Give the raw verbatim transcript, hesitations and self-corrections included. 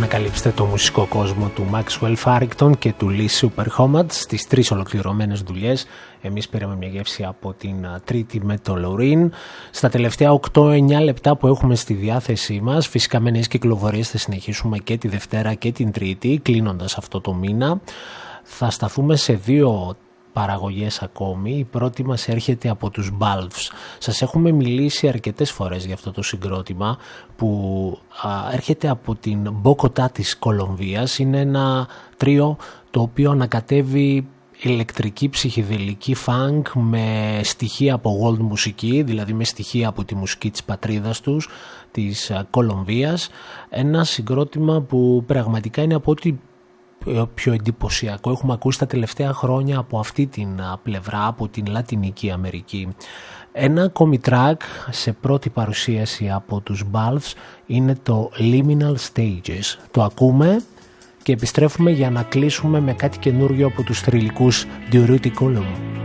Ανακαλύψτε το μουσικό κόσμο του Maxwell Farrington και του Lee Superhomad στις τρεις ολοκληρωμένες δουλειές. Εμείς πήραμε μια γεύση από την τρίτη με το Loreen. Στα τελευταία οκτώ εννιά λεπτά που έχουμε στη διάθεσή μας, φυσικά με νέες κυκλοφορίες θα συνεχίσουμε και τη Δευτέρα και την Τρίτη, κλείνοντας αυτό το μήνα. Θα σταθούμε σε δύο παραγωγές ακόμη. Η πρώτη μας έρχεται από τους Balves. Σας έχουμε μιλήσει αρκετές φορές για αυτό το συγκρότημα που α, έρχεται από την Μποκοτά της Κολομβίας. Είναι ένα τρίο το οποίο ανακατεύει ηλεκτρική ψυχεδελική funk με στοιχεία από world μουσική, δηλαδή με στοιχεία από τη μουσική της πατρίδας τους, της Κολομβίας. Ένα συγκρότημα που πραγματικά είναι από ό,τι πιο εντυπωσιακό έχουμε ακούσει τα τελευταία χρόνια από αυτή την πλευρά, από την Λατινική Αμερική. Ένα ακόμη track σε πρώτη παρουσίαση από τους Balves είναι το Liminal Stages. Το ακούμε και επιστρέφουμε για να κλείσουμε με κάτι καινούριο από τους θρυλικούς Durutti Column.